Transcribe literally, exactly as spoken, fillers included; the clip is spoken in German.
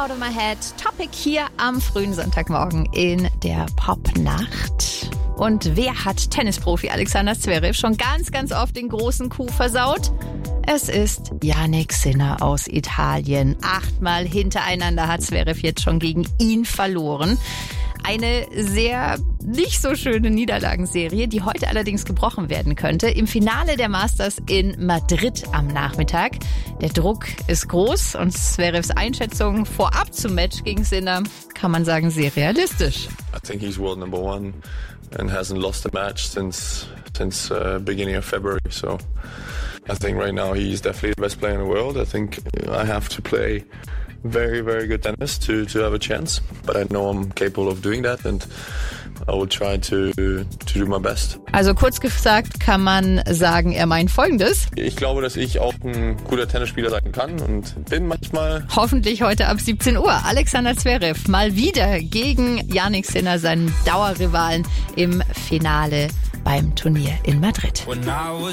Out of My Head. Topic hier am frühen Sonntagmorgen in der Popnacht. Und wer hat Tennisprofi Alexander Zverev schon ganz, ganz oft den großen Coup versaut? Es ist Jannik Sinner aus Italien. Achtmal hintereinander hat Zverev jetzt schon gegen ihn verloren. Eine sehr nicht so schöne Niederlagenserie, die heute allerdings gebrochen werden könnte. Im Finale der Masters in Madrid am Nachmittag. Der Druck ist groß und Zverevs Einschätzung vorab zum Match gegen Sinner kann man sagen sehr realistisch. I think he's world number one and hasn't lost a match since since uh, beginning of February. So I think right now he's definitely the best player in the world. I think I have to play very, very good tennis to, to have a chance. But I know I'm capable of doing that and I will try to, to do my best. Also kurz gesagt kann man sagen, er meint Folgendes. Ich glaube, dass ich auch ein guter Tennisspieler sein kann und bin manchmal. Hoffentlich heute ab siebzehn Uhr. Alexander Zverev mal wieder gegen Jannik Sinner, seinen Dauerrivalen im Finale beim Turnier in Madrid.